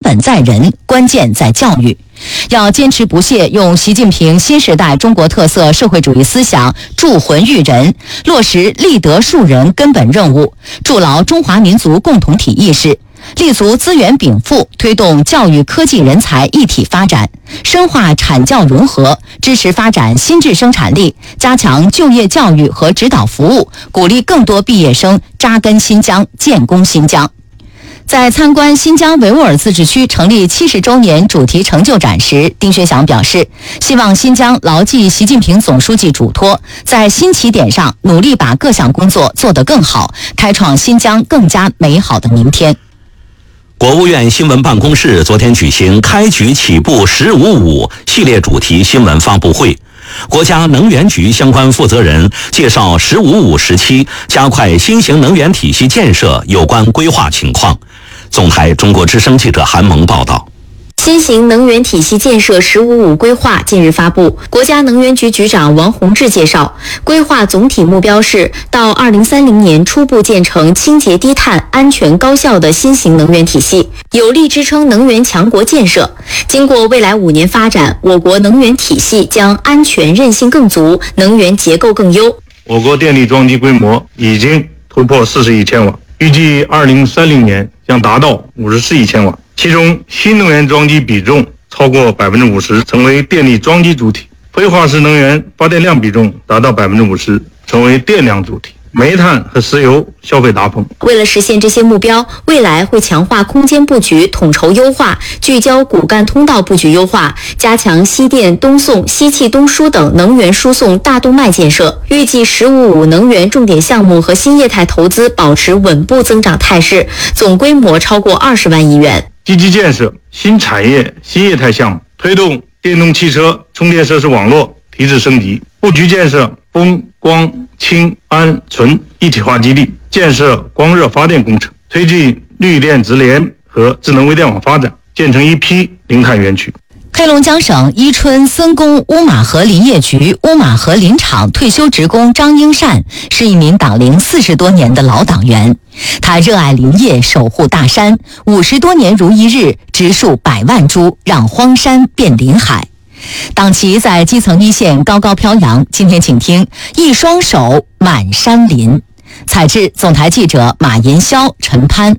本在人，关键在教育。要坚持不懈用习近平新时代中国特色社会主义思想铸魂育人，落实立德树人根本任务，筑牢中华民族共同体意识，立足资源禀赋，推动教育科技人才一体发展，深化产教融合，支持发展新质生产力，加强就业教育和指导服务，鼓励更多毕业生扎根新疆，建功新疆。在参观新疆维吾尔自治区成立70周年主题成就展时，丁薛祥表示，希望新疆牢记习近平总书记嘱托，在新起点上努力把各项工作做得更好，开创新疆更加美好的明天。 国务院新闻办公室昨天举行开局起步15.5系列主题新闻发布会，国家能源局相关负责人介绍15.5时期加快新型能源体系建设有关规划情况。总台中国之声记者韩萌报道。 新型能源体系建设15.5规划近日发布，国家能源局局长王洪志介绍，规划总体目标是到2030年初步建成清洁低碳、安全高效的新型能源体系，有力支撑能源强国建设。经过未来5年发展，我国能源体系将安全韧性更足，能源结构更优。 我国电力装机规模已经突破40亿千瓦，预计2030年将达到54亿千瓦。其中新能源装机比重超过50%，成为电力装机主体；非化石能源发电量比重达到50%，成为电量主体；煤炭和石油消费达峰。 为了实现这些目标，未来会强化空间布局统筹优化，聚焦骨干通道布局优化，加强西电东送、西气东输等能源输送大动脉建设。预计15.5能源重点项目和新业态投资保持稳步增长态势，总规模超过20万亿元。 积极建设新产业、新业态项目，推动电动汽车充电设施网络提质升级，布局建设风、光、氢、氨、纯一体化基地，建设光热发电工程，推进绿电直联和智能微电网发展，建成一批零碳园区。 黑龙江省伊春森工乌马河林业局乌马河林场退休职工张英善是一名党龄40多年的老党员，他热爱林业，守护大山，50多年如一日，植树100万株，让荒山变林海。党旗在基层一线高高飘扬，今天请听一双手满山林。采制总台记者马银霄、陈潘。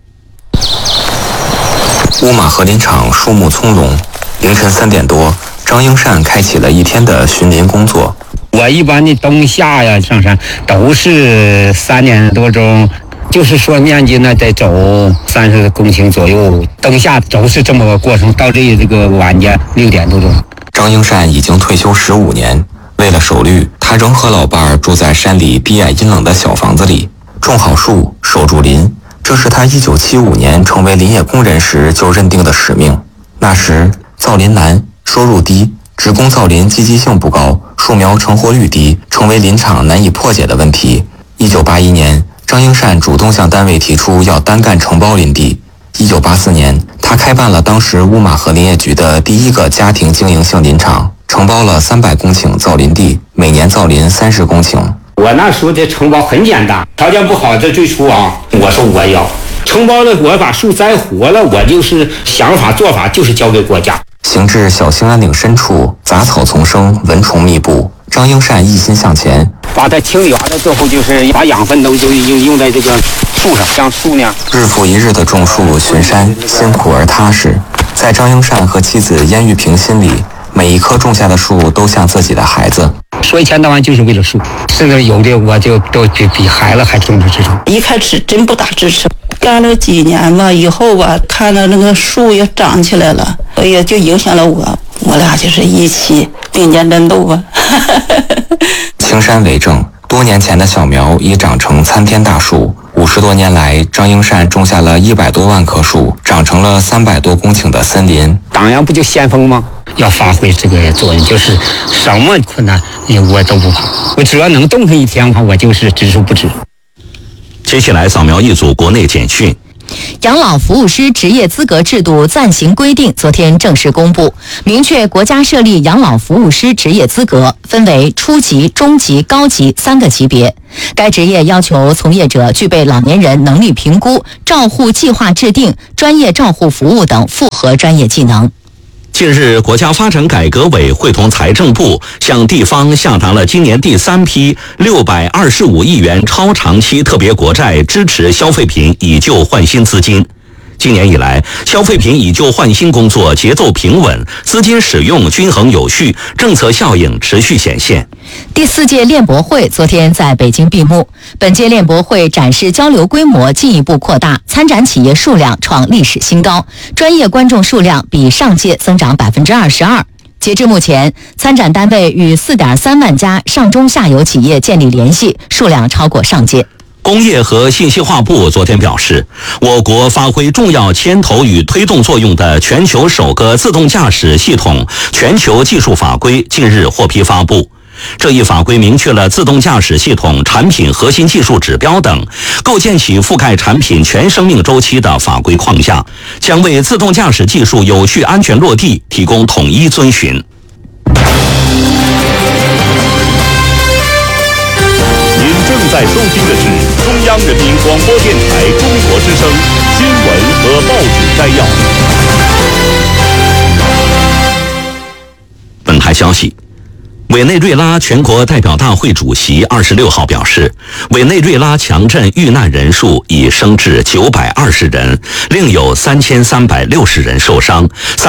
乌马河林场树木葱茏，凌晨3点多，张英善开启了一天的巡林工作。 我一般的冬夏呀上山都是3点多钟，就是说面积呢得走30公顷左右，冬夏都是这么个过程，到这个晚间6点多钟。 张英善已经退休15年，为了守绿，他仍和老伴儿住在山里低矮阴冷的小房子里，种好树，守住林，这是他1975年成为林业工人时就认定的使命。那时造林难，收入低，职工造林积极性不高，树苗成活率低，成为林场难以破解的问题。1981年，张英善主动向单位提出要单干承包林地。1984年，他开办了当时乌马河林业局的第一个家庭经营性林场，承包了300公顷造林地，每年造林30公顷。 我那时候的承包很简单，条件不好，这最初我说我要承包了，我把树栽活了，我就是想法做法就是交给国家。 行至小兴安岭深处，杂草丛生，蚊虫密布。张英善一心向前， 把它清理完了之后，就是把养分都用在这个树上，让树呢日复一日的种树巡山，辛苦而踏实。在张英善和妻子燕玉萍心里，每一棵种下的树都像自己的孩子。 说一千多万就是为了树，甚至有的我就都比孩子还重视这种。 一开始真不大支持，干了几年吧，以后吧，看到那个树也长起来了，也就影响了我俩就是一起并肩战斗吧。 青山为证，多年前的小苗已长成参天大树。50多年来，张英善种下了100多万棵树，长成了300多公顷的森林。 党员不就先锋吗？要发挥这个作用，就是什么困难我都不怕，我只要能动上一天，我就是只手不止。 接下来扫描一组国内简讯。 养老服务师职业资格制度暂行规定昨天正式公布，明确国家设立养老服务师职业资格，分为初级、中级、高级3个级别。该职业要求从业者具备老年人能力评估、照护计划制定、专业照护服务等复合专业技能。 近日，国家发展改革委会同财政部向地方下达了今年第3批625亿元超长期特别国债支持消费品以旧换新资金。今年以来，消费品以旧换新工作节奏平稳，资金使用均衡有序，政策效应持续显现。 第4届链博会昨天在北京闭幕。本届链博会展示交流规模进一步扩大，参展企业数量创历史新高，专业观众数量比上届增长22%。截至目前，参展单位与4.3万家上中下游企业建立联系，数量超过上届。 工业和信息化部昨天表示，我国发挥重要牵头与推动作用的全球首个自动驾驶系统全球技术法规近日获批发布。这一法规明确了自动驾驶系统产品核心技术指标等，构建起覆盖产品全生命周期的法规框架，将为自动驾驶技术有序安全落地提供统一遵循。 正在收听的是中央人民广播电台中国之声新闻和报纸摘要。 本台消息，委内瑞拉全国代表大会主席26号表示，委内瑞拉强震遇难人数已升至920人，另有3360人受伤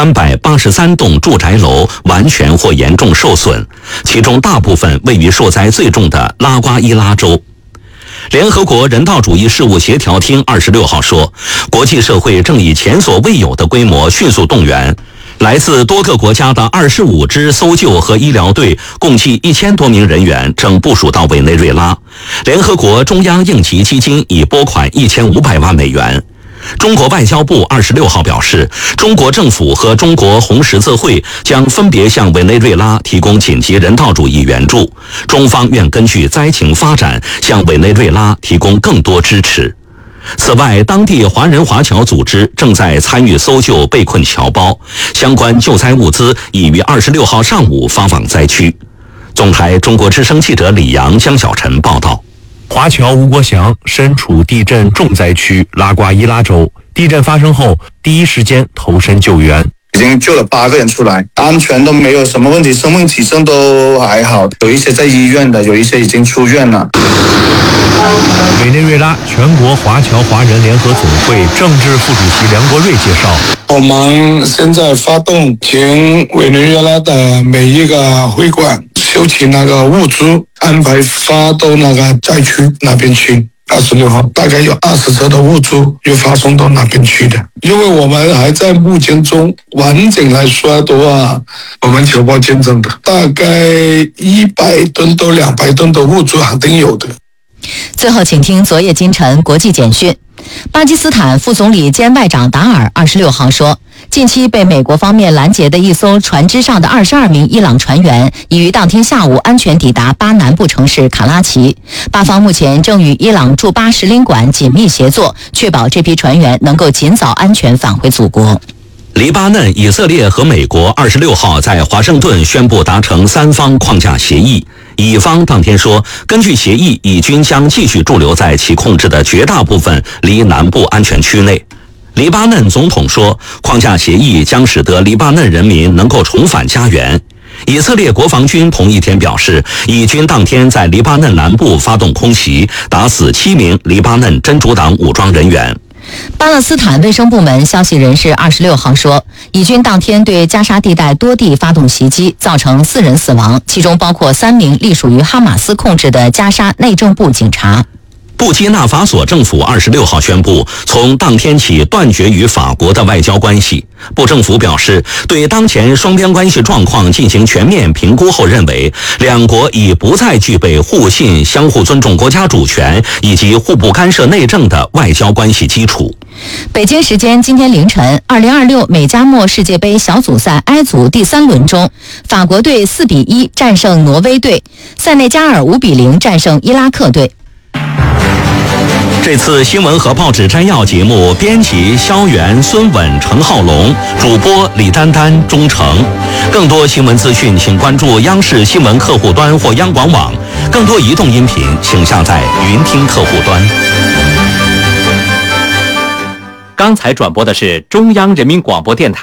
，383栋住宅楼完全或严重受损，其中大部分位于受灾最重的拉瓜伊拉州。联合国人道主义事务协调厅26号说，国际社会正以前所未有的规模迅速动员来自多个国家的25支搜救和医疗队，共计1000多名人员正部署到委内瑞拉。联合国中央应急基金已拨款1500万美元。中国外交部26号表示，中国政府和中国红十字会将分别向委内瑞拉提供紧急人道主义援助，中方愿根据灾情发展向委内瑞拉提供更多支持。此外，当地华人华侨组织正在参与搜救被困侨胞，相关救灾物资已于26号上午发往灾区。总台中国之声记者李阳、江小晨报道。 华侨吴国祥身处地震重灾区拉瓜伊拉州，地震发生后第一时间投身救援， 已经救了8个人出来，安全都没有什么问题，生命体征都还好，有一些在医院的，有一些已经出院了。 委内瑞拉全国华侨华人联合总会政治副主席梁国瑞介绍， 我们现在发动请委内瑞拉的每一个会馆收集那个物资，安排发到那个灾区那边去。26号大概有20车的物资又发送到那边去的，因为我们还在目前中完整来说的话，我们侨胞见证的大概100吨到200吨的物资肯定有的。 最后请听昨夜今晨国际简讯。巴基斯坦副总理兼外长达尔26号说，近期被美国方面拦截的一艘船只上的22名伊朗船员已于当天下午安全抵达巴南部城市卡拉奇，巴方目前正与伊朗驻巴使领馆紧密协作，确保这批船员能够尽早安全返回祖国。 黎巴嫩、以色列和美国26号在华盛顿宣布达成3方框架协议。以方当天说，根据协议，以军将继续驻留在其控制的绝大部分离南部安全区内。黎巴嫩总统说，框架协议将使得黎巴嫩人民能够重返家园。以色列国防军同一天表示，以军当天在黎巴嫩南部发动空袭，打死7名黎巴嫩真主党武装人员。 巴勒斯坦卫生部门消息人士26号说，以军当天对加沙地带多地发动袭击，造成4人死亡，其中包括3名隶属于哈马斯控制的加沙内政部警察。 布基纳法索政府26号宣布，从当天起断绝与法国的外交关系。布政府表示，对当前双边关系状况进行全面评估后认为，两国已不再具备互信、相互尊重国家主权以及互不干涉内政的外交关系基础。 北京时间今天凌晨，2026美加墨世界杯小组赛 I 组第3轮中，法国队4-1战胜挪威队，塞内加尔5-0战胜伊拉克队。 这次新闻和报纸摘要节目，编辑肖元、孙稳、程浩龙，主播李丹丹、钟诚。更多新闻资讯，请关注央视新闻客户端或央广网。更多移动音频，请下载云听客户端。 刚才转播的是中央人民广播电台